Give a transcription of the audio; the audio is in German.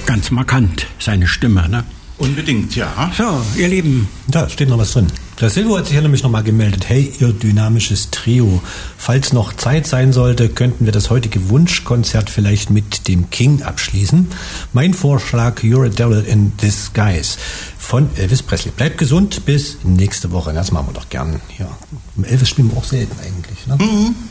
Ganz markant, seine Stimme, ne? Unbedingt, ja. So, ihr Lieben. Da steht noch was drin. Der Silvo hat sich ja nämlich nochmal gemeldet. Hey, ihr dynamisches Trio. Falls noch Zeit sein sollte, könnten wir das heutige Wunschkonzert vielleicht mit dem King abschließen. Mein Vorschlag, You're a Devil in Disguise von Elvis Presley. Bleibt gesund, bis nächste Woche. Das machen wir doch gern. Ja. Elvis spielen wir auch selten eigentlich, ne?